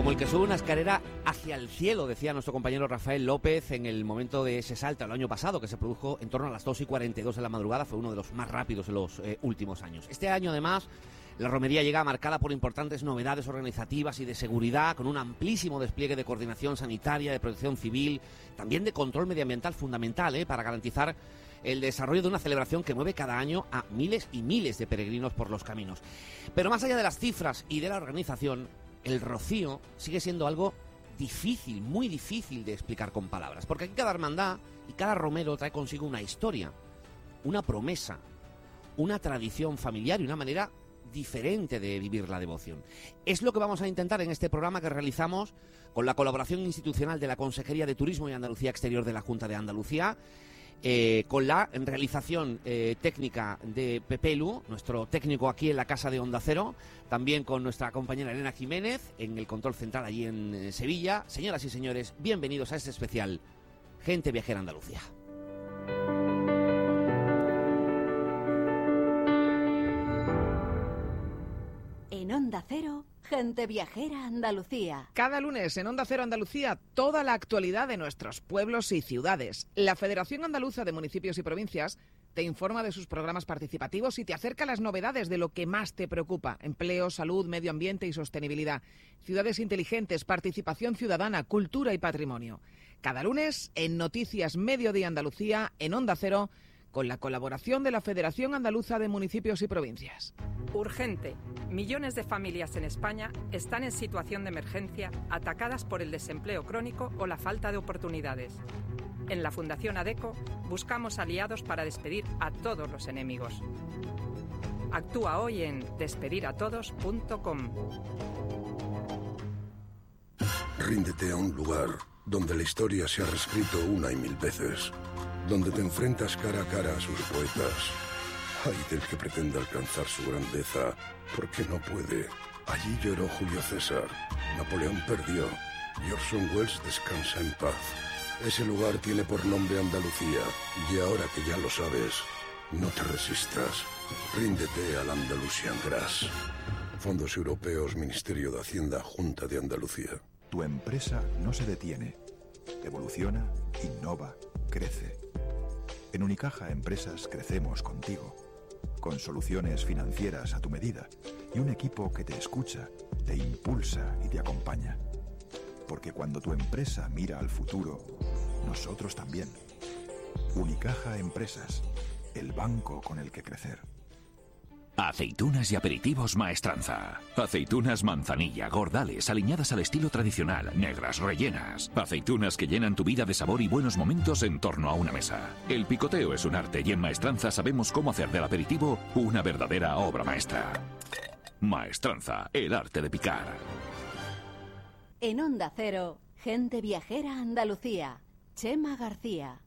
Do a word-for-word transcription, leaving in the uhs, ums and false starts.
Como el que sube una escalera hacia el cielo, decía nuestro compañero Rafael López en el momento de ese salto el año pasado, que se produjo en torno a las dos y cuarenta y dos de la madrugada. Fue uno de los más rápidos en los eh, últimos años. Este año, además, la romería llega marcada por importantes novedades organizativas y de seguridad, con un amplísimo despliegue de coordinación sanitaria, de protección civil, también de control medioambiental fundamental, ¿eh? para garantizar el desarrollo de una celebración que mueve cada año a miles y miles de peregrinos por los caminos. Pero más allá de las cifras y de la organización, el rocío sigue siendo algo difícil, muy difícil de explicar con palabras, porque aquí cada hermandad y cada romero trae consigo una historia, una promesa, una tradición familiar y una manera diferente de vivir la devoción. Es lo que vamos a intentar en este programa que realizamos con la colaboración institucional de la Consejería de Turismo y Andalucía Exterior de la Junta de Andalucía, Eh, con la realización eh, técnica de Pepe Lu, nuestro técnico aquí en la Casa de Onda Cero, también con nuestra compañera Elena Jiménez en el control central allí en eh, Sevilla. Señoras y señores, bienvenidos a este especial Gente Viajera Andalucía. En Onda Cero, Gente Viajera Andalucía. Cada lunes en Onda Cero Andalucía, toda la actualidad de nuestros pueblos y ciudades. La Federación Andaluza de Municipios y Provincias te informa de sus programas participativos y te acerca las novedades de lo que más te preocupa: empleo, salud, medio ambiente y sostenibilidad, ciudades inteligentes, participación ciudadana, cultura y patrimonio. Cada lunes en Noticias Mediodía Andalucía, en Onda Cero, con la colaboración de la Federación Andaluza de Municipios y Provincias. Urgente. Millones de familias en España están en situación de emergencia, atacadas por el desempleo crónico o la falta de oportunidades. En la Fundación ADECO buscamos aliados para despedir a todos los enemigos. Actúa hoy en despedir a todos punto com. Ríndete a un lugar donde la historia se ha reescrito una y mil veces, donde te enfrentas cara a cara a sus poetas. Ay del que pretenda alcanzar su grandeza, porque no puede. Allí lloró Julio César, Napoleón perdió, y Orson Welles descansa en paz. Ese lugar tiene por nombre Andalucía, y ahora que ya lo sabes, no te resistas. Ríndete al Andalusian Grass. Fondos Europeos, Ministerio de Hacienda, Junta de Andalucía. Tu empresa no se detiene. Evoluciona, innova, crece. En Unicaja Empresas crecemos contigo, con soluciones financieras a tu medida y un equipo que te escucha, te impulsa y te acompaña. Porque cuando tu empresa mira al futuro, nosotros también. Unicaja Empresas, el banco con el que crecer. Aceitunas y aperitivos Maestranza. Aceitunas manzanilla, gordales, aliñadas al estilo tradicional, negras, rellenas. Aceitunas que llenan tu vida de sabor y buenos momentos en torno a una mesa. El picoteo es un arte y en Maestranza sabemos cómo hacer del aperitivo una verdadera obra maestra. Maestranza, el arte de picar. En Onda Cero, Gente Viajera Andalucía. Chema García.